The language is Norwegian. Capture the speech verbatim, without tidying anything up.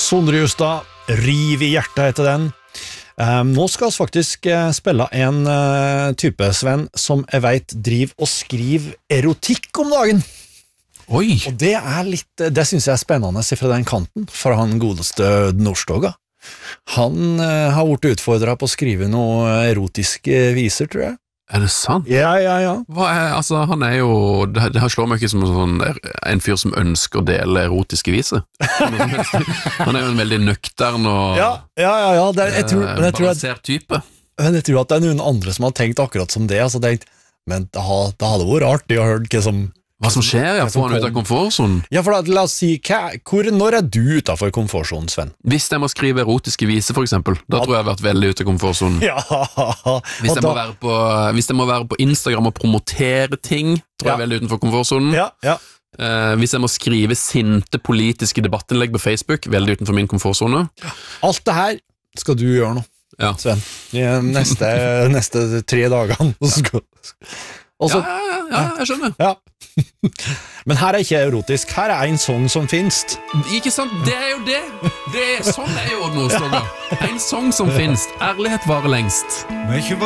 Sondre Justad, Riv i hjertet heter den. Um, nå skal vi faktisk uh, spille en uh, type, Sven, som jeg vet driver og skriver erotikk om dagen. Oi! Og det er litt, det synes jeg er spennende fra den kanten, fra han godeste Nordstoga. Han uh, har vært utfordret på å skrive noe erotiske viser, tror jeg. Er det sant? Ja, ja, ja. Hva er, altså, han er jo, det, det her slår meg ikke som en, sånn, en fyr som ønsker å dele erotiske viser. Han er jo en veldig nøktern og Ja, ja, ja, ja. Det, er- jeg tror, men jeg tror at, balansert type. men jeg tror at det er noen andre som har tenkt akkurat som det, altså tenkt, men det, ha, det hadde vært artig å høre hva som Hva som skjer, ja, som får han ut av kom. komfortzonen. Ja, for da, la oss si, hva, hvor, når er du utenfor komfortzonen, Sven? Hvis jeg må skrive erotiske viser, for eksempel, da tror jeg jeg har vært veldig ute av komfortzonen. Ja, Hvis jeg, og må da, være på, hvis jeg må være på Instagram og promotere ting, tror jeg Ja. er veldig utenfor komfortzonen. ja, ja. Eh, hvis jeg må skrive sinte politiske debattinnlegg på Facebook, veldig utenfor min komfortzone. Alt det her skal du gjøre nå, Ja. Sven, i neste, neste tre dagene. Og så skal- og så- Ja, ja, ja, ja, jeg skjønner. ja. Men her er ikke erotisk, her er en sang som finnes. Ikke sant? Det er jo det! det er, sånn er jo Nordstoga. En sang som finnes. Ærlighet varer lengst. Mykje